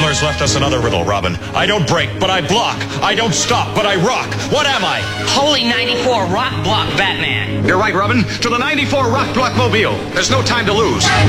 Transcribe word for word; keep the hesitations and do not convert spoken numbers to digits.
Daimler's left us another riddle, Robin. I don't brake, but I block. I don't stop, but I rock. What am I? Holy ninety-four Rock Block Batman. You're right, Robin. To the ninety-four Rock Block Mobile. There's no time to lose.